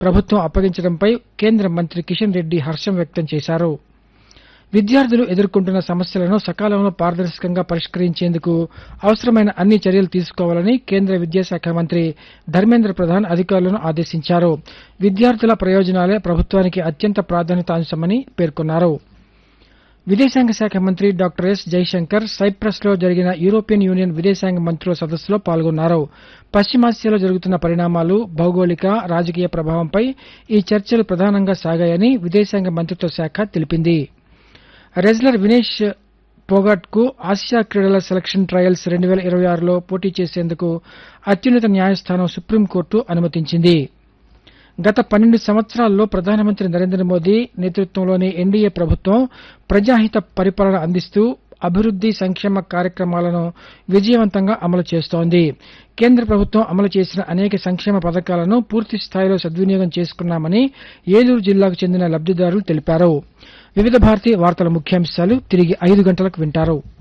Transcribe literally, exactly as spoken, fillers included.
ప్రభుత్వం అప్పగించడంపై కేంద్ర మంత్రి కిషన్ రెడ్డి హర్షం వ్యక్తం చేశారు. విద్యార్థులు ఎదుర్కొంటున్న సమస్యలను సకాలంలో పారదర్శకంగా పరిష్కరించేందుకు అవసరమైన అన్ని చర్యలు తీసుకోవాలని కేంద్ర విద్యాశాఖ మంత్రి ధర్మేంద్ర ప్రధాన్ అధికారులను ఆదేశించారు. విద్యార్థుల ప్రయోజనాలే ప్రభుత్వానికి అత్యంత ప్రాధాన్యత అంశమని పేర్కొన్నారు. విదేశాంగ శాఖ మంత్రి డాక్టర్ ఎస్ జైశంకర్ సైప్రస్ లో జరిగిన యూరోపియన్ యూనియన్ విదేశాంగ మంత్రుల సదస్సులో పాల్గొన్నారు. పశ్చిమాసియాలో జరుగుతున్న పరిణామాలు, భౌగోళిక, రాజకీయ ప్రభావంపై ఈ చర్చలు ప్రధానంగా సాగాయని విదేశాంగ మంత్రిత్వ శాఖ తెలిపింది. రెజ్లర్ వినేష్ పోగాట్ కు ఆసియా క్రీడల సెలక్షన్ ట్రయల్స్ రెండు వేల ఇరవై ఆరులో పోటీ చేసేందుకు అత్యున్నత న్యాయస్థానం సుప్రీంకోర్టు అనుమతించింది. గత పన్నెండు సంవత్సరాల్లో ప్రధానమంత్రి నరేంద్ర మోదీ నేతృత్వంలోని ఎన్డీఏ ప్రభుత్వం ప్రజాహిత పరిపాలన అందిస్తూ అభివృద్ది సంక్షేమ కార్యక్రమాలను విజయవంతంగా అమలు చేస్తోంది. కేంద్ర ప్రభుత్వం అమలు చేసిన అనేక సంక్షేమ పథకాలను పూర్తి స్థాయిలో సద్వినియోగం చేసుకున్నామని ఏలూరు జిల్లాకు చెందిన లబ్దిదారులు తెలిపారు. వివిధ భారతి వార్తల ముఖ్యాంశాలు తిరిగి ఐదు గంటలకు వింటారు.